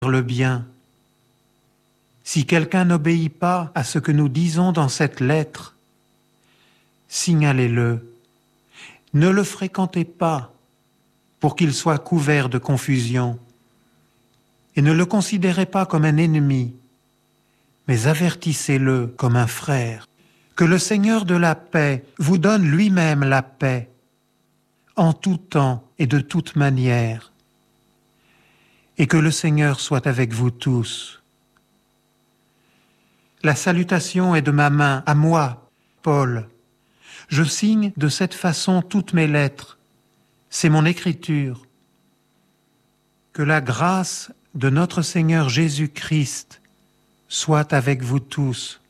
le bien. Si quelqu'un n'obéit pas à ce que nous disons dans cette lettre, signalez-le. Ne le fréquentez pas pour qu'il soit couvert de confusion. Et ne le considérez pas comme un ennemi, mais avertissez-le comme un frère. Que le Seigneur de la paix vous donne lui-même la paix, en tout temps et de toute manière. Et que le Seigneur soit avec vous tous. La salutation est de ma main, à moi, Paul. Je signe de cette façon toutes mes lettres. C'est mon écriture. Que la grâce de notre Seigneur Jésus-Christ soit avec vous tous.